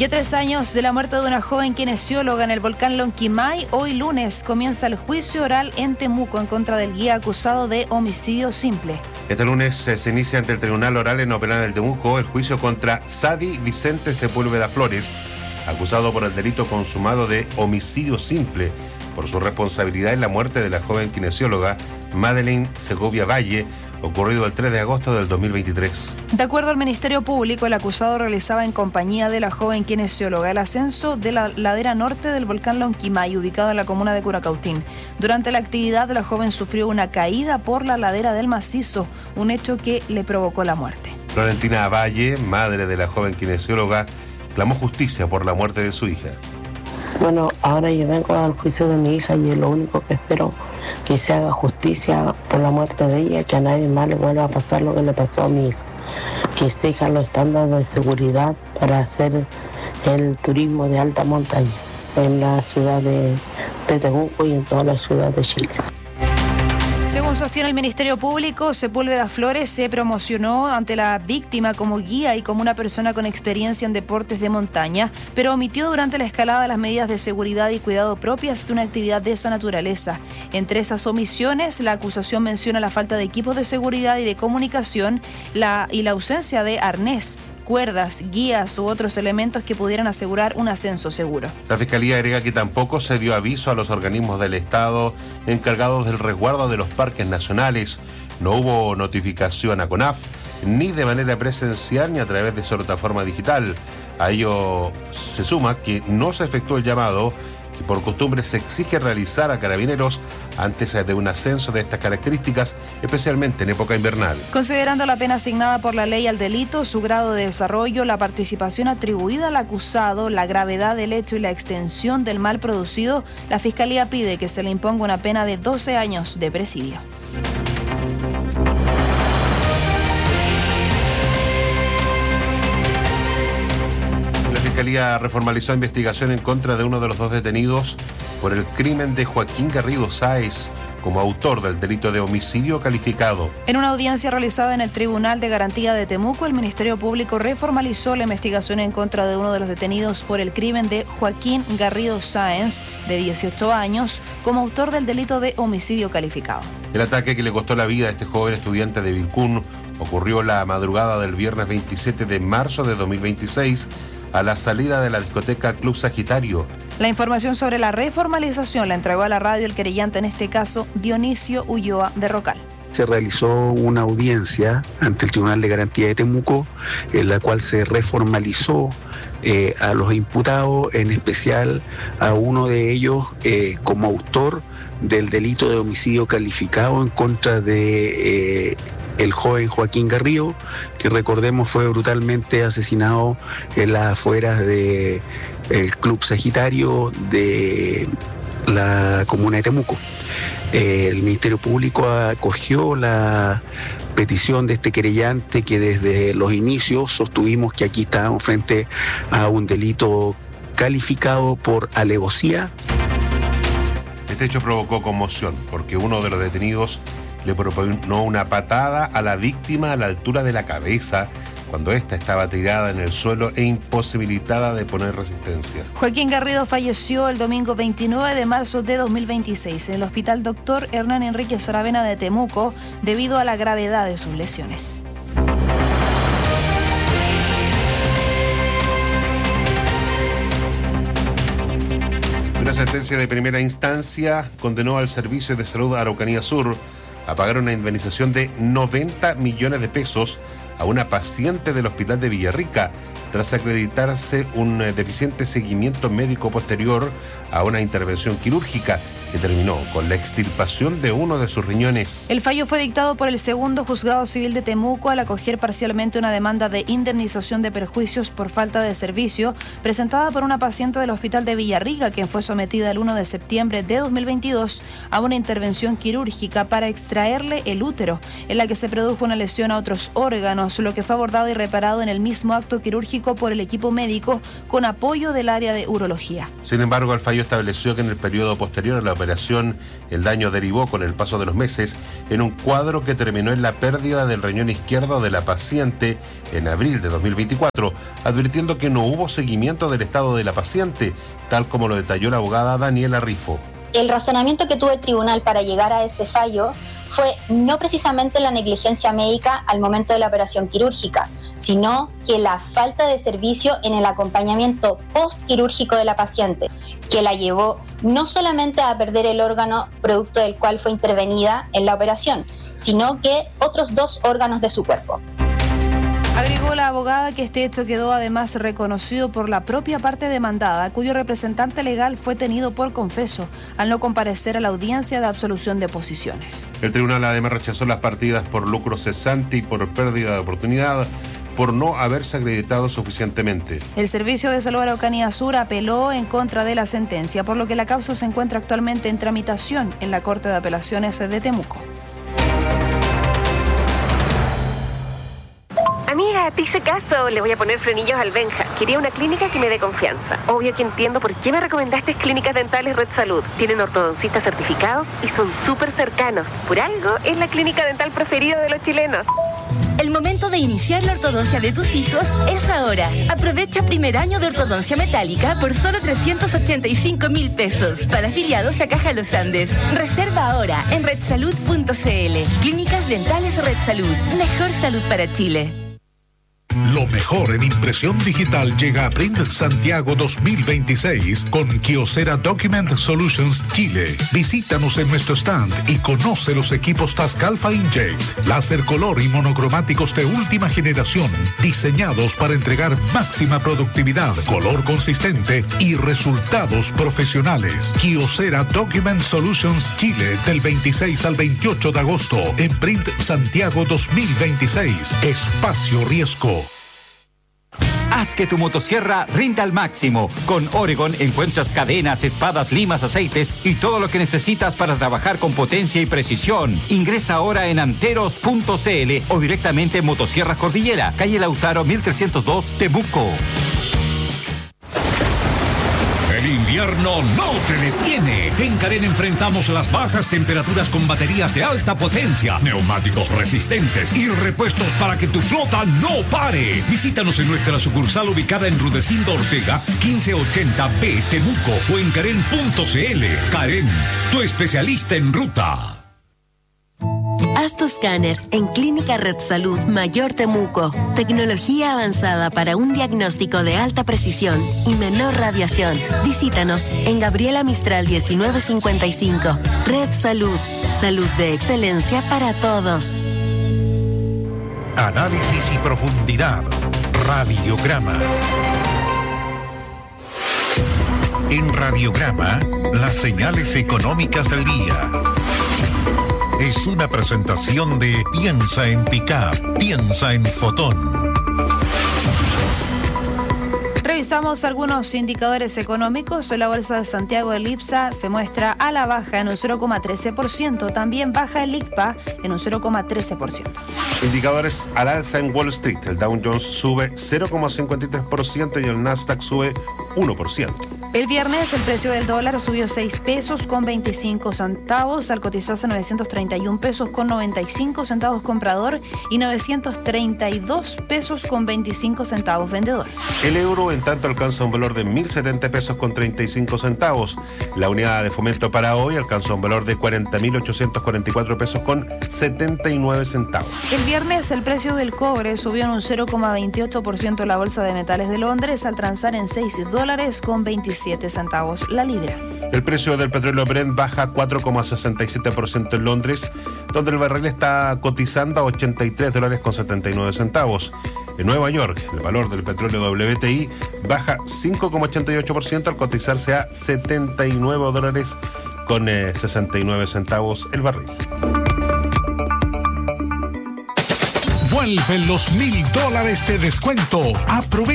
Y a 3 años de la muerte de una joven kinesióloga en el volcán Lonquimay, hoy lunes comienza el juicio oral en Temuco en contra del guía acusado de homicidio simple. Este lunes se inicia ante el Tribunal Oral en Operal del Temuco el juicio contra Sadi Vicente Sepúlveda Flores, acusado por el delito consumado de homicidio simple por su responsabilidad en la muerte de la joven kinesióloga Madeleine Segovia Valle, ocurrido el 3 de agosto del 2023. De acuerdo al Ministerio Público, el acusado realizaba en compañía de la joven kinesióloga el ascenso de la ladera norte del volcán Lonquimay, ubicado en la comuna de Curacautín. Durante la actividad, la joven sufrió una caída por la ladera del macizo, un hecho que le provocó la muerte. Florentina Valle, madre de la joven kinesióloga, clamó justicia por la muerte de su hija. Bueno, ahora yo vengo al juicio de mi hija y lo único que espero que se haga justicia por la muerte de ella, que a nadie más le vuelva a pasar lo que le pasó a mi hija. Que exijan los estándares de seguridad para hacer el turismo de alta montaña en la ciudad de Temuco y en toda la ciudad de Chile. Según sostiene el Ministerio Público, Sepúlveda Flores se promocionó ante la víctima como guía y como una persona con experiencia en deportes de montaña, pero omitió durante la escalada las medidas de seguridad y cuidado propias de una actividad de esa naturaleza. Entre esas omisiones, la acusación menciona la falta de equipos de seguridad y de comunicación y la ausencia de arnés, cuerdas, guías u otros elementos que pudieran asegurar un ascenso seguro. La Fiscalía agrega que tampoco se dio aviso a los organismos del Estado encargados del resguardo de los parques nacionales. No hubo notificación a CONAF, ni de manera presencial ni a través de su plataforma digital. A ello se suma que no se efectuó el llamado que por costumbre se exige realizar a carabineros antes de un ascenso de estas características, especialmente en época invernal. Considerando la pena asignada por la ley al delito, su grado de desarrollo, la participación atribuida al acusado, la gravedad del hecho y la extensión del mal producido, la Fiscalía pide que se le imponga una pena de 12 años de presidio. La Fiscalía reformalizó investigación en contra de uno de los 2 detenidos por el crimen de Joaquín Garrido Sáez como autor del delito de homicidio calificado. En una audiencia realizada en el Tribunal de Garantía de Temuco, el Ministerio Público reformalizó la investigación en contra de uno de los detenidos por el crimen de Joaquín Garrido Sáez, de 18 años, como autor del delito de homicidio calificado. El ataque que le costó la vida a este joven estudiante de Vilcún ocurrió la madrugada del viernes 27 de marzo de 2026, a la salida de la discoteca Club Sagitario. La información sobre la reformalización la entregó a la radio el querellante, en este caso Dionisio Ulloa de Rocal. Se realizó una audiencia ante el Tribunal de Garantía de Temuco, en la cual se reformalizó a los imputados, en especial a uno de ellos como autor del delito de homicidio calificado en contra de el joven Joaquín Garrido, que recordemos fue brutalmente asesinado en las afueras del Club Sagitario de la comuna de Temuco. El Ministerio Público acogió la petición de este querellante, que desde los inicios sostuvimos que aquí estábamos frente a un delito calificado por alevosía. Este hecho provocó conmoción porque uno de los detenidos le propinó una patada a la víctima a la altura de la cabeza cuando ésta estaba tirada en el suelo e imposibilitada de poner resistencia. Joaquín Garrido falleció el domingo 29 de marzo de 2026 en el Hospital Dr. Hernán Enrique Saravena de Temuco debido a la gravedad de sus lesiones. Una sentencia de primera instancia condenó al Servicio de Salud Araucanía Sur a pagar una indemnización de 90 millones de pesos a una paciente del Hospital de Villarrica tras acreditarse un deficiente seguimiento médico posterior a una intervención quirúrgica que terminó con la extirpación de uno de sus riñones. El fallo fue dictado por el segundo juzgado civil de Temuco al acoger parcialmente una demanda de indemnización de perjuicios por falta de servicio presentada por una paciente del Hospital de Villarrica, quien fue sometida el 1 de septiembre de 2022 a una intervención quirúrgica para extraerle el útero, en la que se produjo una lesión a otros órganos, lo que fue abordado y reparado en el mismo acto quirúrgico por el equipo médico con apoyo del área de urología. Sin embargo, el fallo estableció que en el periodo posterior a la operación, el daño derivó con el paso de los meses en un cuadro que terminó en la pérdida del riñón izquierdo de la paciente en abril de 2024, advirtiendo que no hubo seguimiento del estado de la paciente, tal como lo detalló la abogada Daniela Rifo. El razonamiento que tuvo el tribunal para llegar a este fallo fue no precisamente la negligencia médica al momento de la operación quirúrgica, sino que la falta de servicio en el acompañamiento postquirúrgico de la paciente, que la llevó no solamente a perder el órgano producto del cual fue intervenida en la operación, sino que otros 2 órganos de su cuerpo. Agregó la abogada que este hecho quedó además reconocido por la propia parte demandada, cuyo representante legal fue tenido por confeso al no comparecer a la audiencia de absolución de posiciones. El tribunal además rechazó las partidas por lucro cesante y por pérdida de oportunidad por no haberse acreditado suficientemente. El Servicio de Salud Araucanía Sur apeló en contra de la sentencia, por lo que la causa se encuentra actualmente en tramitación en la Corte de Apelaciones de Temuco. Amiga, te hice caso, le voy a poner frenillos al Benja. Quería una clínica que me dé confianza. Obvio que entiendo por qué me recomendaste Clínicas Dentales Red Salud. Tienen ortodoncistas certificados y son súper cercanos. Por algo, es la clínica dental preferida de los chilenos. El momento de iniciar la ortodoncia de tus hijos es ahora. Aprovecha primer año de ortodoncia metálica por solo 385.000 pesos. Para afiliados a Caja Los Andes. Reserva ahora en redsalud.cl. Clínicas Dentales Red Salud. Mejor salud para Chile. Lo mejor en impresión digital llega a Print Santiago 2026 con Kyocera Document Solutions Chile. Visítanos en nuestro stand y conoce los equipos Tascalfa Inkjet, láser color y monocromáticos de última generación, diseñados para entregar máxima productividad, color consistente y resultados profesionales. Kyocera Document Solutions Chile del 26 al 28 de agosto en Print Santiago 2026. Espacio Riesgo. Haz que tu motosierra rinda al máximo. Con Oregon encuentras cadenas, espadas, limas, aceites y todo lo que necesitas para trabajar con potencia y precisión. Ingresa ahora en anteros.cl o directamente en Motosierras Cordillera, calle Lautaro 1302, Temuco. El invierno no te detiene. En Carén enfrentamos las bajas temperaturas con baterías de alta potencia, neumáticos resistentes y repuestos para que tu flota no pare. Visítanos en nuestra sucursal ubicada en Rudecindo Ortega, 1580B, Temuco o en Carén.cl. Carén, tu especialista en ruta. Haz tu escáner en Clínica Red Salud Mayor Temuco. Tecnología avanzada para un diagnóstico de alta precisión y menor radiación. Visítanos en Gabriela Mistral 1955. Red Salud. Salud de excelencia para todos. Análisis y profundidad. Radiograma. En Radiograma, las señales económicas del día. Es una presentación de Piensa en Pickup, piensa en Fotón. Revisamos algunos indicadores económicos. La bolsa de Santiago del IPSA se muestra a la baja en un 0,13%. También baja el ICPA en un 0,13%. Indicadores al alza en Wall Street. El Dow Jones sube 0,53% y el Nasdaq sube 1%. El viernes el precio del dólar subió 6 pesos con 25 centavos al cotizarse 931 pesos con 95 centavos comprador y 932 pesos con 25 centavos vendedor. El euro en tanto alcanza un valor de 1.070 pesos con 35 centavos. La unidad de fomento para hoy alcanza un valor de 40.844 pesos con 79 centavos. El viernes el precio del cobre subió en un 0,28% en la bolsa de metales de Londres al transar en $6 con 27 centavos la libra. El precio del petróleo Brent baja 4,67% en Londres, donde el barril está cotizando a $83 con 79 centavos. En Nueva York, el valor del petróleo WTI baja 5,88% al cotizarse a $79 con 69 centavos el barril. Vuelven los $1,000 de descuento. Aprovecha.